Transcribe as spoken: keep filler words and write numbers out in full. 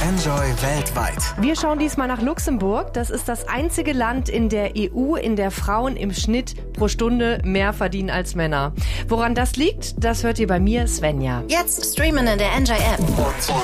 Enjoy weltweit. Wir schauen diesmal nach Luxemburg. Das ist das einzige Land in der E U, in der Frauen im Schnitt pro Stunde mehr verdienen als Männer. Woran das liegt, das hört ihr bei mir, Svenja. Jetzt streamen in der Enjoy App. Und